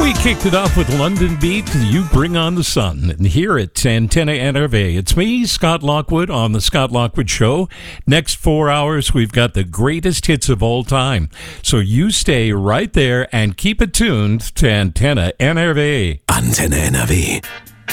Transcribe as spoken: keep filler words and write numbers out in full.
We kicked it off with London Beat, You Bring on the Sun. And here at Antenna N R V, it's me, Scott Lockwood, on The Scott Lockwood Show. Next four hours, we've got the greatest hits of all time. So you stay right there and keep it tuned to Antenna N R V. Antenne N R V.